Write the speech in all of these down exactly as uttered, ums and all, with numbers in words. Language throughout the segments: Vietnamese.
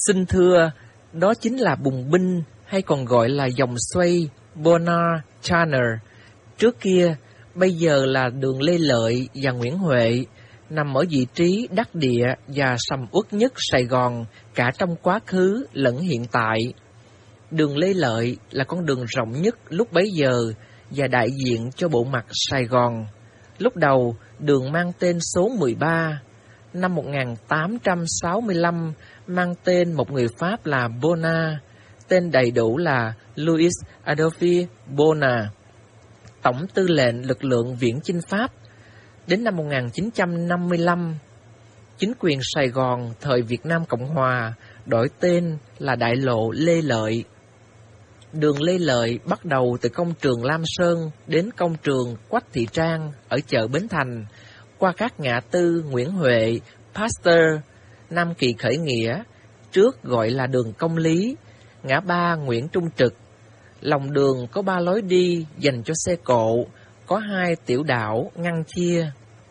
Xin thưa, đó chính là bùng binh hay còn gọi là dòng xoay Bonner Channel. Trước kia, bây giờ là đường Lê Lợi và Nguyễn Huệ, nằm ở vị trí đắc địa và sầm uất nhất Sài Gòn, cả trong quá khứ lẫn hiện tại. Đường Lê Lợi là con đường rộng nhất lúc bấy giờ và đại diện cho bộ mặt Sài Gòn. Lúc đầu, đường mang tên số mười ba. Năm một nghìn tám trăm sáu mươi lăm, mang tên một người Pháp là Bonner, tên đầy đủ là Louis Adolphe Bonner, tổng tư lệnh lực lượng viễn chinh Pháp. Đến năm một nghìn chín trăm năm mươi lăm, chính quyền Sài Gòn thời Việt Nam Cộng Hòa đổi tên là đại lộ Lê Lợi. Đường Lê Lợi bắt đầu từ công trường Lam Sơn đến công trường Quách Thị Trang ở chợ Bến Thành, qua các ngã tư Nguyễn Huệ, Pasteur, Nam Kỳ Khởi Nghĩa, trước gọi là đường Công Lý, ngã ba Nguyễn Trung Trực. Lòng đường có ba lối đi dành cho xe cộ, có hai tiểu đảo ngăn chia.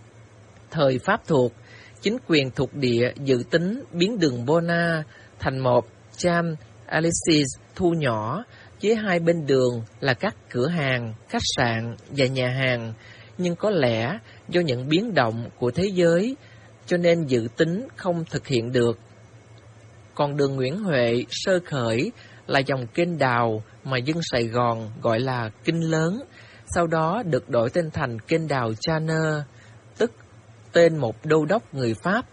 Thời Pháp thuộc, chính quyền thuộc địa dự tính biến đường Bonner thành một Champs Elysees thu nhỏ, với hai bên đường là các cửa hàng, khách sạn và nhà hàng, nhưng có lẽ do những biến động của thế giới, cho nên dự tính không thực hiện được. Còn đường Nguyễn Huệ sơ khởi là dòng kênh đào mà dân Sài Gòn gọi là Kinh Lớn, sau đó được đổi tên thành kênh đào Channel, tức tên một đô đốc người Pháp.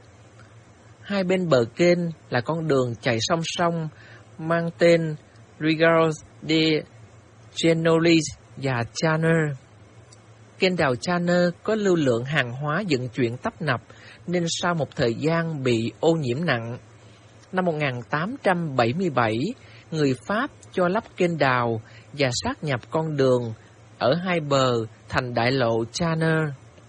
Hai bên bờ kênh là con đường chạy song song mang tên Rigaud de Genolier và Channel. Kênh đào Channel có lưu lượng hàng hóa vận chuyển tấp nập, nên sau một thời gian bị ô nhiễm nặng. Năm một nghìn tám trăm bảy mươi bảy, người Pháp cho lắp kênh đào và sát nhập con đường ở hai bờ thành đại lộ Channel.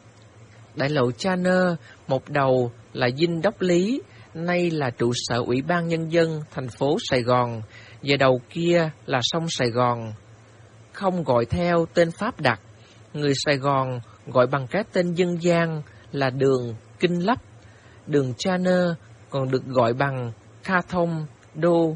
Đại lộ Channel, một đầu là Dinh Đốc Lý, nay là trụ sở Ủy ban Nhân dân thành phố Sài Gòn, và đầu kia là sông Sài Gòn. Không gọi theo tên Pháp đặt, người Sài Gòn gọi bằng cái tên dân gian là đường Kinh Lấp. Đường Channel còn được gọi bằng Ca Thông Đô,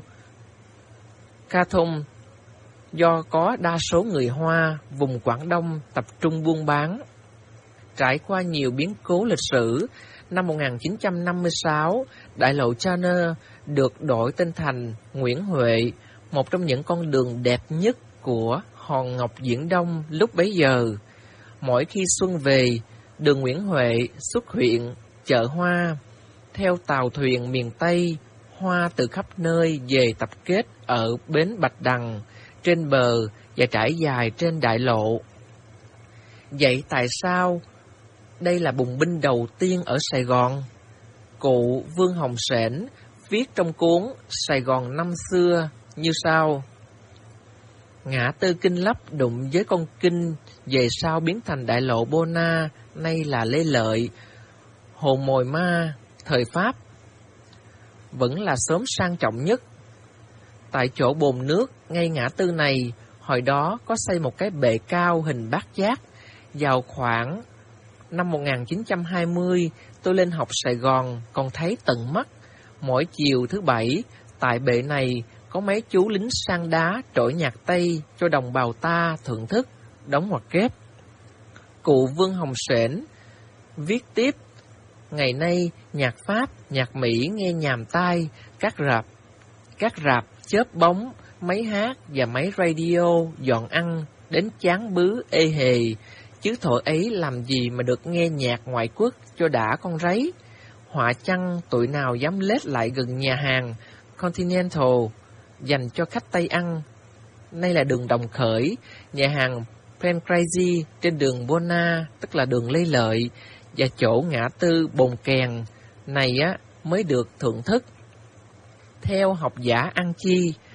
Ca Thông, do có đa số người Hoa vùng Quảng Đông tập trung buôn bán. Trải qua nhiều biến cố lịch sử, năm một nghìn chín trăm năm mươi sáu, đại lộ Channel được đổi tên thành Nguyễn Huệ, một trong những con đường đẹp nhất của Hòn Ngọc Viễn Đông lúc bấy giờ. Mỗi khi xuân về, đường Nguyễn Huệ xuất hiện chợ hoa, theo tàu thuyền miền Tây, hoa từ khắp nơi về tập kết ở bến Bạch Đằng, trên bờ và trải dài trên đại lộ. Vậy tại sao đây là bùng binh đầu tiên ở Sài Gòn? Cụ Vương Hồng Sển viết trong cuốn Sài Gòn năm xưa như sau: ngã tư Kinh Lấp đụng với con Kinh, về sau biến thành đại lộ Bonner, nay là Lê Lợi. Hồ Mồi Ma, thời Pháp, vẫn là xóm sang trọng nhất. Tại chỗ bồn nước ngay ngã tư này, hồi đó có xây một cái bệ cao hình bát giác. Vào khoảng năm một nghìn chín trăm hai mươi, tôi lên học Sài Gòn còn thấy tận mắt. Mỗi chiều thứ bảy, tại bệ này có mấy chú lính sang đá trỗi nhạc Tây cho đồng bào ta thưởng thức, đóng ngoặc kép. Cụ Vương Hồng Sển viết tiếp: ngày nay nhạc Pháp, nhạc Mỹ nghe nhàm tai, các rạp, các rạp chớp bóng, máy hát và máy radio dọn ăn đến chán bứ ê hề, chứ thổi ấy làm gì mà được nghe nhạc ngoại quốc cho đã con ráy. Họa chăng tụi nào dám lết lại gần nhà hàng Continental dành cho khách Tây ăn. Nay là đường Đồng Khởi, nhà hàng Pancrazy trên đường Bonner, tức là đường Lê Lợi, và chỗ ngã tư Bồn Kèn này á mới được thưởng thức. Theo học giả Ăn Chi,